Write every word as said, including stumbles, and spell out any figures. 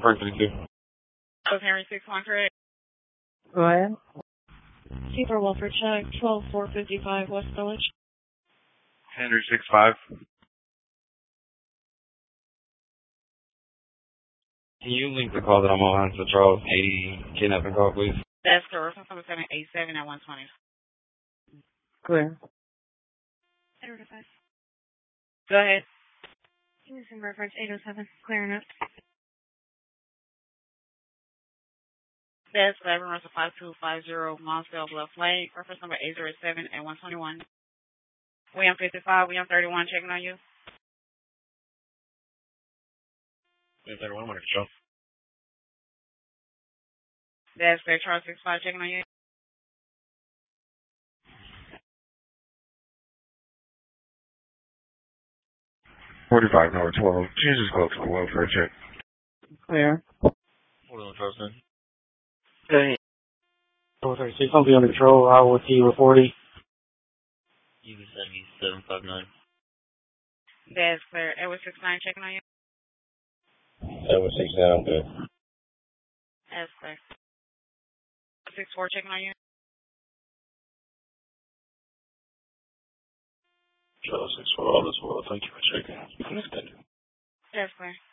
Park thirty-two. Was Henry six one correct? Go ahead. T for Wilford check, twelve four fifty-five West Village. Henry six five. Can you link the call that I'm on to Charles eighty kidnapping call, please? That's correct. Reference number seven eight seven at one twenty. Clear. Zero to five. Go ahead. Using reference eight oh seven. Clearing up. That's reference five two five zero Mosville Bluff Lake. Reference number eight zero seven at one twenty-one. William fifty-five, William thirty-one, checking on you. William thirty-one, I'm under control. That's fair. Charles six five, checking on you. forty-five, number twelve. Jesus, go to the welfare check. Clear. Hold on, Charleston. Hey. four thirty-six, I'll be under control. I will see you with forty. U B seven five nine. That's clear. Edward six nine, checking on you. Edward six nine, I'm good. That's clear. six four, checking on you. Charles six four, all is well. Thank you for checking. You can extend it. That's clear.